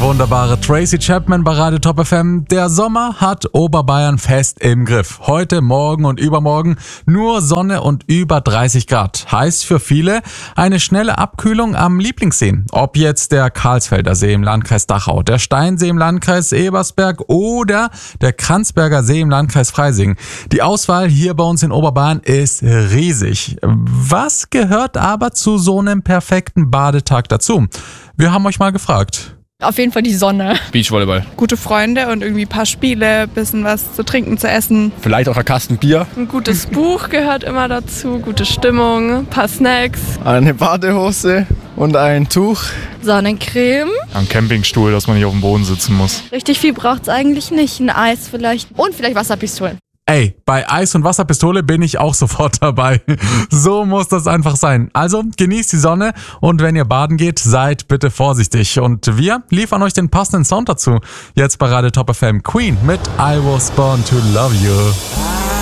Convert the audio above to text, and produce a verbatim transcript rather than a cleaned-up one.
wunderbare Tracy Chapman bei Radio Top F M. Der Sommer hat Oberbayern fest im Griff. Heute, morgen und übermorgen nur Sonne und über dreißig Grad. Heißt für viele eine schnelle Abkühlung am Lieblingssee. Ob jetzt der Karlsfelder See im Landkreis Dachau, der Steinsee im Landkreis Ebersberg oder der Kranzberger See im Landkreis Freising. Die Auswahl hier bei uns in Oberbayern ist riesig. Was gehört aber zu so einem perfekten Badetag dazu? Wir haben euch mal gefragt. Auf jeden Fall die Sonne. Beachvolleyball. Gute Freunde und irgendwie ein paar Spiele, bisschen was zu trinken, zu essen. Vielleicht auch ein Kasten Bier. Ein gutes Buch gehört immer dazu, gute Stimmung, ein paar Snacks. Eine Badehose und ein Tuch. Sonnencreme. Ein Campingstuhl, dass man nicht auf dem Boden sitzen muss. Richtig viel braucht's eigentlich nicht. Ein Eis vielleicht. Und vielleicht Wasserpistolen. Ey, bei Eis- und Wasserpistole bin ich auch sofort dabei. So muss das einfach sein. Also genießt die Sonne und wenn ihr baden geht, seid bitte vorsichtig. Und wir liefern euch den passenden Sound dazu. Jetzt bei Radio Top F M Queen mit I Was Born to Love You.